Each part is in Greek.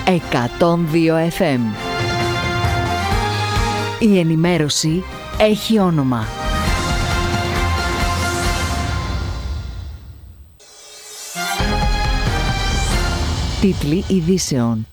102 FM. Η ενημέρωση έχει όνομα. Τίτλοι ειδήσεων.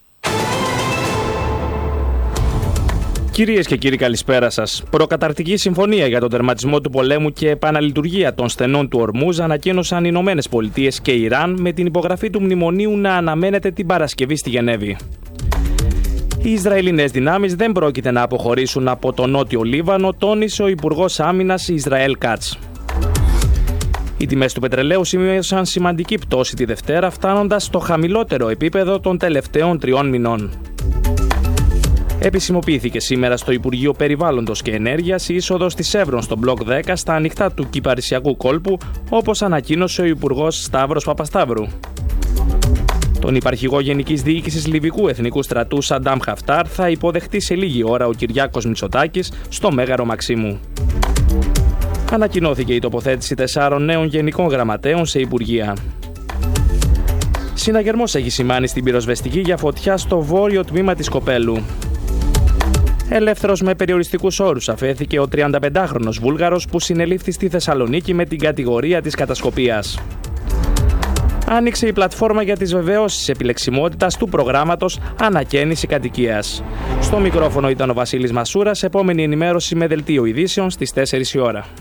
Κυρίες και κύριοι, καλησπέρα σας. Προκαταρκτική συμφωνία για τον τερματισμό του πολέμου και επαναλειτουργία των στενών του Ορμούζ ανακοίνωσαν οι Ηνωμένες Πολιτείες και Ιράν, με την υπογραφή του μνημονίου να αναμένεται την Παρασκευή στη Γενέβη. Οι Ισραηλινές δυνάμεις δεν πρόκειται να αποχωρήσουν από το νότιο Λίβανο, τόνισε ο Υπουργός Άμυνας Ισραήλ Κάτς. Οι τιμές του πετρελαίου σημείωσαν σημαντική πτώση τη Δευτέρα, φτάνοντας στο χαμηλότερο επίπεδο των τελευταίων 3 μηνών. Επισημοποιήθηκε σήμερα στο Υπουργείο Περιβάλλοντος και Ενέργειας η είσοδος της Εύρων στο μπλοκ 10 στα ανοιχτά του Κυπαρισιακού κόλπου, όπως ανακοίνωσε ο Υπουργός Σταύρος Παπασταύρου. Τον Υπαρχηγό Γενικής Διοίκησης Λιβικού Εθνικού Στρατού Σαντάμ Χαφτάρ θα υποδεχτεί σε λίγη ώρα ο Κυριάκος Μητσοτάκης στο Μέγαρο Μαξίμου. Ανακοινώθηκε η τοποθέτηση 4 νέων γενικών γραμματέων σε υπουργεία. Συναγερμός έχει σημάνει στην πυροσβεστική για φωτιά στο βόρειο τμήμα της Κοπέλου. Ελεύθερος με περιοριστικούς όρους αφέθηκε ο 35χρονος Βούλγαρος που συνελήφθη στη Θεσσαλονίκη με την κατηγορία της κατασκοπίας. Άνοιξε η πλατφόρμα για τις βεβαιώσεις επιλεξιμότητας του προγράμματος Ανακαίνιση Κατοικίας. Στο μικρόφωνο ήταν ο Βασίλης Μασούρας. Επόμενη ενημέρωση με δελτίο ειδήσεων στις 4 η ώρα.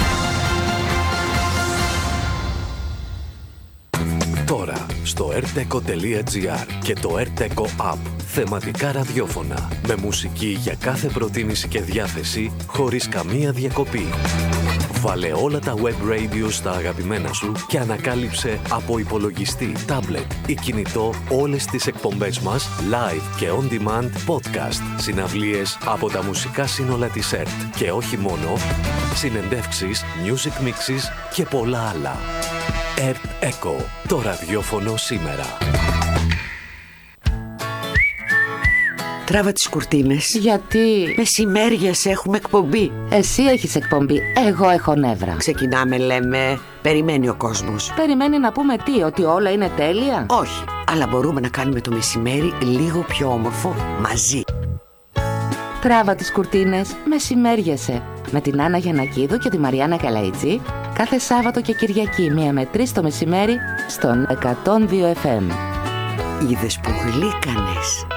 Τώρα στο rteco.gr και το rteco app. Θεματικά ραδιόφωνα με μουσική για κάθε προτίμηση και διάθεση χωρίς καμία διακοπή. Βάλε όλα τα web radio στα αγαπημένα σου και ανακάλυψε από υπολογιστή, τάμπλετ ή κινητό όλες τις εκπομπές μας live και on demand podcast, συναυλίες από τα μουσικά σύνολα της ΕΡΤ και όχι μόνο, συνεντεύξεις, music mixes και πολλά άλλα. ΕΡΤ ΕΚΟ, το ραδιόφωνο σήμερα. Τράβα τις κουρτίνες. Γιατί? Μεσημέριας έχουμε εκπομπή. Εσύ έχεις εκπομπή, εγώ έχω νεύρα. Ξεκινάμε, λέμε. Περιμένει ο κόσμος. Περιμένει να πούμε τι, ότι όλα είναι τέλεια? Όχι, αλλά μπορούμε να κάνουμε το μεσημέρι λίγο πιο όμορφο μαζί. Τράβα τις κουρτίνες, μεσημέριασε. Με την Άννα Γιαννακίδου και τη Μαριάννα Καλαϊτζή, κάθε Σάββατο και Κυριακή 1 με 3 το μεσημέρι στον 102 FM. Είδες που γλύκανες.